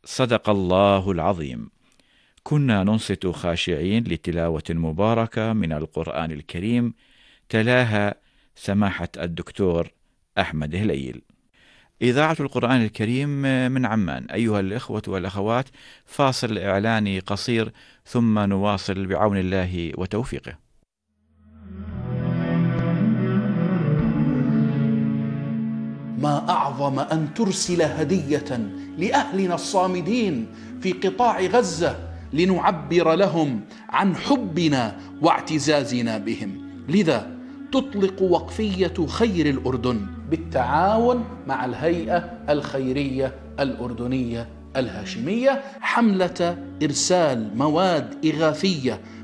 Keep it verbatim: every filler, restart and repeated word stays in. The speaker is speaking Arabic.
صدق الله العظيم. كنا ننصت خاشعين لتلاوة مباركة من القرآن الكريم تلاها سماحة الدكتور أحمد هليل. إذاعة القرآن الكريم من عمان. أيها الإخوة والأخوات، فاصل إعلاني قصير ثم نواصل بعون الله وتوفيقه. ما أعظم أن ترسل هدية لأهلنا الصامدين في قطاع غزة لنعبر لهم عن حبنا واعتزازنا بهم. لذا تطلق وقفية خير الأردن بالتعاون مع الهيئة الخيرية الأردنية الهاشمية حملة إرسال مواد إغاثية